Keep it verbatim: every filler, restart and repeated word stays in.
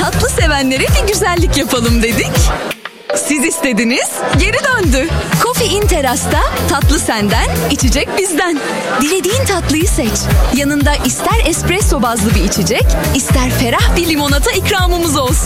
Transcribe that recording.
tatlı sevenlere bir güzellik yapalım dedik. Siz istediniz, geri döndü. Coffee in Terras'ta tatlı senden, içecek bizden. Dilediğin tatlıyı seç. Yanında ister espresso bazlı bir içecek, ister ferah bir limonata ikramımız olsun.